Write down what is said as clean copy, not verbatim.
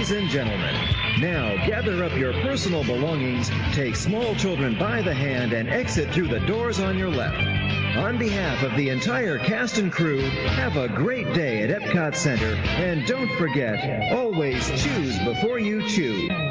Ladies and gentlemen, now gather up your personal belongings, take small children by the hand, and exit through the doors on your left. On behalf of the entire cast and crew, have a great day at Epcot Center, and don't forget, always choose before you chew.